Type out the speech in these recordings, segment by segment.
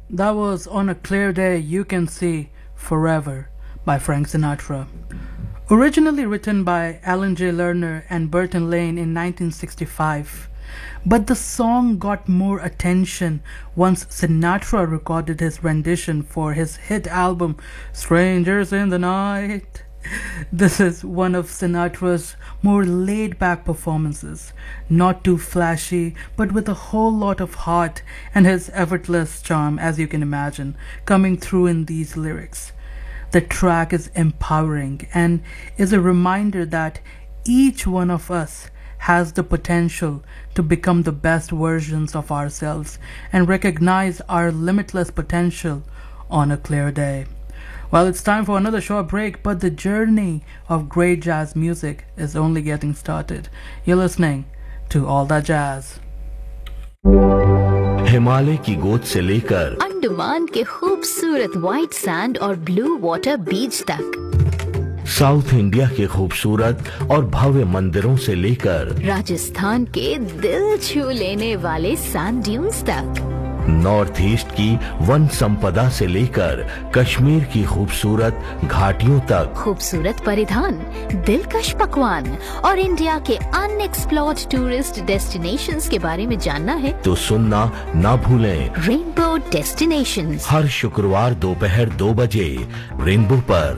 That was On a Clear Day You Can See Forever by Frank Sinatra. Originally written by Alan J. Lerner and Burton Lane in 1965, but the song got more attention once Sinatra recorded his rendition for his hit album Strangers in the Night. This is one of Sinatra's more laid-back performances, not too flashy, but with a whole lot of heart and his effortless charm, as you can imagine, coming through in these lyrics. The track is empowering and is a reminder that each one of us has the potential to become the best versions of ourselves and recognize our limitless potential on a clear day. Well, it's time for another short break, but the journey of great jazz music is only getting started. You're listening to All That Jazz. Himalaya की गोद से लेकर अंडमान के खूबसूरत white sand और blue water बीच तक, south India के खूबसूरत और भव्य मंदिरों से लेकर राजस्थान के दिल छू लेने वाले सैंड ड्यून्स तक, नॉर्थ ईस्ट की वन संपदा से लेकर कश्मीर की खूबसूरत घाटियों तक, खूबसूरत परिधान, दिलकश पकवान और इंडिया के अनएक्सप्लोर्ड टूरिस्ट डेस्टिनेशंस के बारे में जानना है तो सुनना ना भूलें। रेनबो डेस्टिनेशंस हर शुक्रवार दोपहर 2 बजे रेनबो पर।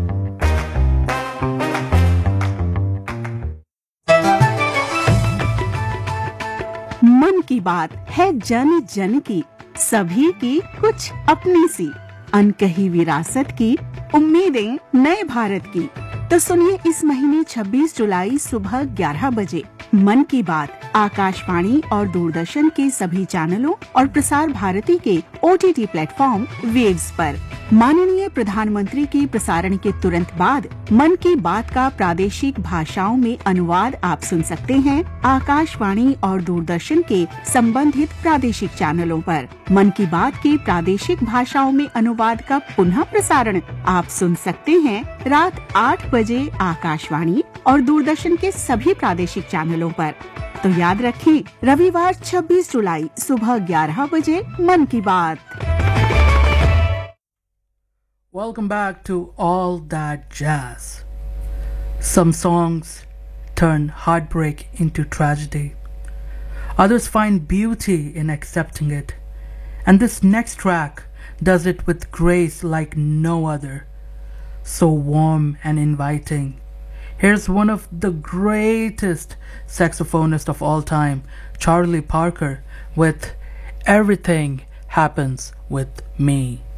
मन की बात है जन जन की, सभी की कुछ अपनी सी, अनकही विरासत की, उम्मीदें नए भारत की। तो सुनिए इस महीने 26 जुलाई सुबह 11 बजे मन की बात आकाशवाणी और दूरदर्शन के सभी चैनलों और प्रसार भारती के OTT प्लेटफॉर्म वेव्स पर। माननीय प्रधानमंत्री के प्रसारण के तुरंत बाद मन की बात का प्रादेशिक भाषाओं में अनुवाद आप सुन सकते हैं आकाशवाणी और दूरदर्शन के संबंधित प्रादेशिक चैनलों पर। मन की बात के प्रादेशिक भाषाओं में अनुवाद का पुनः प्रसारण आप सुन सकते हैं रात 8 बजे आकाशवाणी और दूरदर्शन के सभी प्रादेशिक चैनलों पर। तो याद रखें, रविवार 26 जुलाई सुबह 11 बजे मन की बात। Welcome back to All That Jazz. Some songs turn heartbreak into tragedy. Others find beauty in accepting it. And this next track does it with grace like no other. So warm and inviting. Here's one of the greatest saxophonists of all time, Charlie Parker, with Everything Happens With Me.